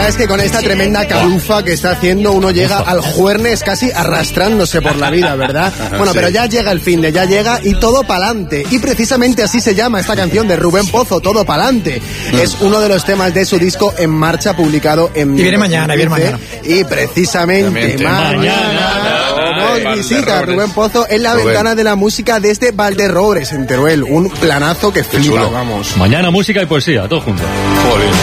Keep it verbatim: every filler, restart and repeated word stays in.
verdad es que con esta tremenda calufa que está haciendo uno llega al juernes casi arrastrándose por la vida, ¿verdad? Bueno, pero ya llega el fin de, ya llega y todo pa'lante. Y precisamente así se llama esta canción de Rubén Pozo, Todo pa'lante. Es uno de los temas de su disco En Marcha, publicado en... Y viene mañana, viene mañana. Y precisamente mañana, mañana nos visita Rubén Pozo en la Rubén. ventana de la música desde Valderrobres, en Teruel. Un planazo que flipa, vamos. Mañana música y poesía, todo junto. Joder.